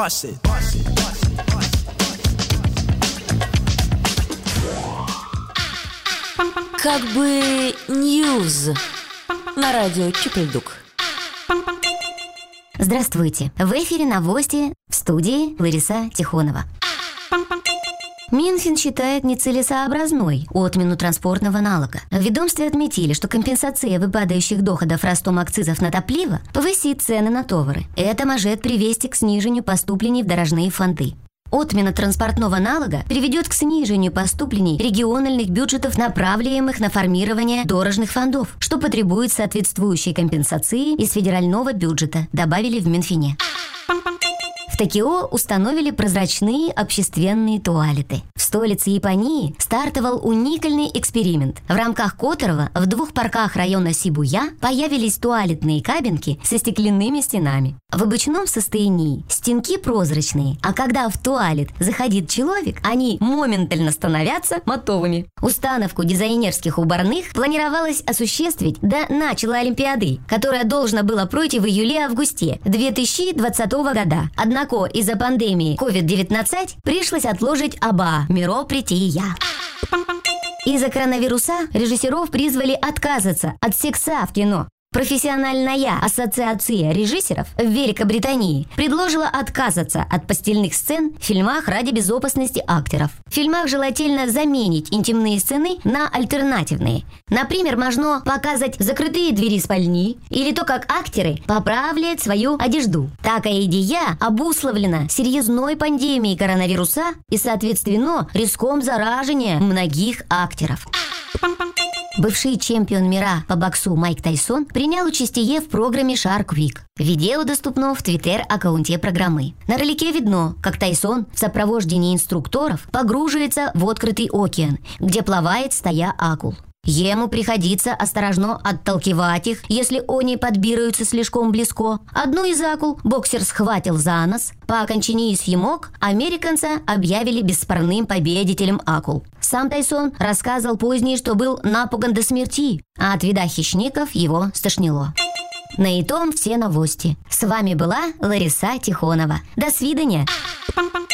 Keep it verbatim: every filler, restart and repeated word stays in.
bust it, bust it, bust it, bust it. Как бы ньюз на радио Чупельдук. Здравствуйте! В эфире новости, в студии Лариса Тихонова. Минфин считает нецелесообразной отмену транспортного налога. В ведомстве отметили, что компенсация выпадающих доходов ростом акцизов на топливо повысит цены на товары. Это может привести к снижению поступлений в дорожные фонды. Отмена транспортного налога приведет к снижению поступлений региональных бюджетов, направляемых на формирование дорожных фондов, что потребует соответствующей компенсации из федерального бюджета, добавили в Минфине. В Токио установили прозрачные общественные туалеты. В столице Японии стартовал уникальный эксперимент, в рамках которого в двух парках района Сибуя появились туалетные кабинки со стеклянными стенами. В обычном состоянии стенки прозрачные, а когда в туалет заходит человек, они моментально становятся матовыми. Установку дизайнерских уборных планировалось осуществить до начала Олимпиады, которая должна была пройти в июле-августе две тысячи двадцатого года. Однако из-за пандемии ковид девятнадцать пришлось отложить оба мероприятия. Из-за коронавируса режиссеров призвали отказаться от секса в кино. Профессиональная ассоциация режиссеров в Великобритании предложила отказаться от постельных сцен в фильмах ради безопасности актеров. В фильмах желательно заменить интимные сцены на альтернативные. Например, можно показать закрытые двери спальни или то, как актеры поправляют свою одежду. Такая идея обусловлена серьезной пандемией коронавируса и, соответственно, риском заражения многих актеров. Бывший чемпион мира по боксу Майк Тайсон принял участие в программе Shark Week. Видео доступно в твиттер-аккаунте программы. На ролике видно, как Тайсон в сопровождении инструкторов погружается в открытый океан, где плавает стая акул. Ему приходится осторожно отталкивать их, если они подбираются слишком близко. Одну из акул боксер схватил за нос. По окончании съемок американца объявили бесспорным победителем акул. Сам Тайсон рассказал позднее, что был напуган до смерти, а от вида хищников его стошнило. На этом все новости. С вами была Лариса Тихонова. До свидания.